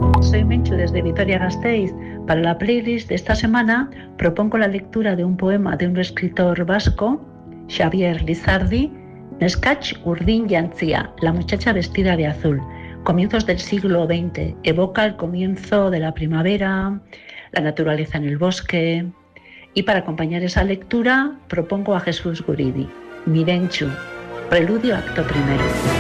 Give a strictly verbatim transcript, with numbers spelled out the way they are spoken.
Soy Menchu desde Vitoria-Gasteiz. Para la playlist de esta semana propongo la lectura de un poema de un escritor vasco, Xavier Lizardi, Neskatx urdin jantzia, la muchacha vestida de azul. Comienzos del siglo veinte. Evoca el comienzo de la primavera, la naturaleza en el bosque. Y para acompañar esa lectura propongo a Jesús Guridi, Mirentxu, preludio acto primero.